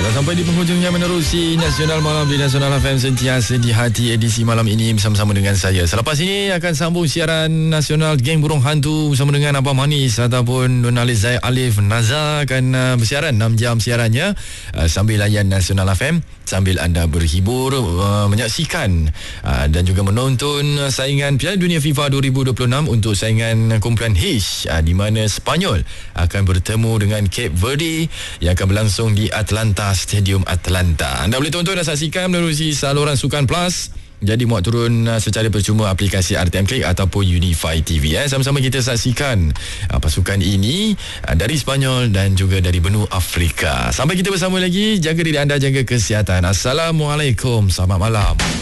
Sudah sampai di penghujungnya menerusi Nasional Malam di Nasional FM, sentiasa di hati edisi malam ini bersama-sama dengan saya. Selepas ini akan sambung siaran nasional Geng Burung Hantu bersama dengan Abang Manis ataupun Nurnalis Zai Alif Nazar akan bersiaran 6 jam siarannya sambil layan Nasional FM, sambil anda berhibur, menyaksikan dan juga menonton saingan Piala Dunia FIFA 2026 untuk saingan kumpulan H, di mana Sepanyol akan bertemu dengan Cape Verde yang akan berlangsung di Atlanta, Stadium Atlanta. Anda boleh tonton dan saksikan melalui saluran Sukan Plus. Jadi muat turun secara percuma aplikasi RTM Click ataupun Unify TV. Sama-sama kita saksikan pasukan ini dari Sepanyol dan juga dari benua Afrika. Sampai kita bersama lagi, jaga diri anda, jaga kesihatan. Assalamualaikum, selamat malam.